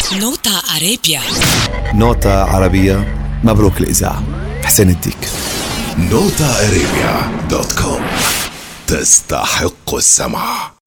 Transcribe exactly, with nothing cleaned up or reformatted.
نوتا عربية. نوتا عربية. مبروك الإذاعة. حسين الديك. نوتا عربية دوت كوم تستحق السمع.